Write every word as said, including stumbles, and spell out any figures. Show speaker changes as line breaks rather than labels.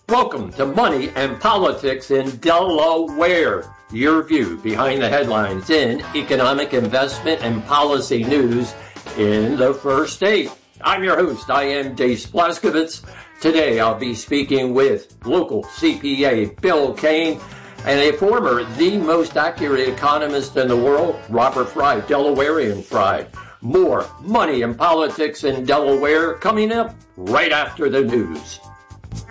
Welcome to Money and Politics in Delaware, your view behind the headlines in economic, investment, and policy news in the first state. I'm your host, I am Dave Splaskovitz. Today I'll be speaking with local C P A Bill Kane and a former the most accurate economist in the world, Robert Fry, Delawarean Fry. More Money and Politics in Delaware coming up right after the news.